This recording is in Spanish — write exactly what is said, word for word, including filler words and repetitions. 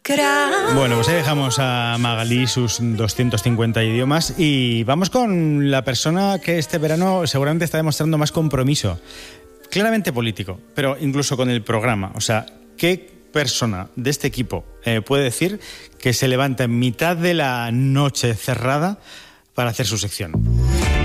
Bueno, pues ahí dejamos a Magalí sus doscientos cincuenta idiomas y vamos con la persona que este verano seguramente está demostrando más compromiso, claramente político, pero incluso con el programa. O sea, ¿qué persona de este equipo eh, puede decir que se levanta en mitad de la noche cerrada para hacer su sección?